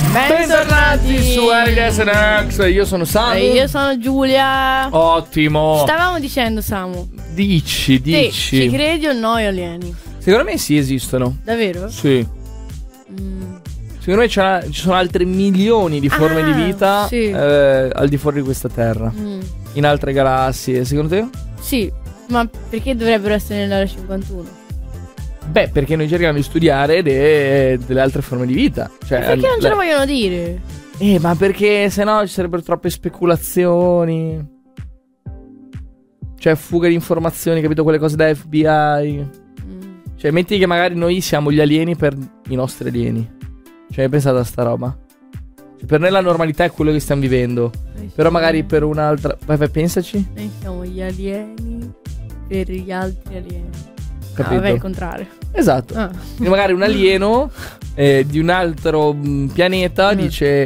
Bentornati su RDS. Io sono Samu. E io sono Giulia. Ottimo. Stavamo dicendo, Samu. Dici. Ci credi o no, alieni? Secondo me sì, esistono. Davvero? Sì. Secondo me ci sono altre milioni di forme di vita sì. Al di fuori di questa terra. In altre galassie. Secondo te? Sì. Ma perché dovrebbero essere nell'area 51? Beh, perché noi cerchiamo di studiare delle altre forme di vita. Cioè, perché non ce lo vogliono dire? Ma perché sennò ci sarebbero troppe speculazioni. Cioè, fuga di informazioni, capito? Quelle cose da FBI. Cioè, metti che magari noi siamo gli alieni per i nostri alieni. Cioè, hai pensato a sta roba? Cioè, per noi la normalità è quello che stiamo vivendo. Però magari per un'altra... Vai, pensaci. Noi siamo gli alieni per gli altri alieni. Capito? Vabbè, il contrario. Esatto. Magari un alieno di un altro pianeta dice: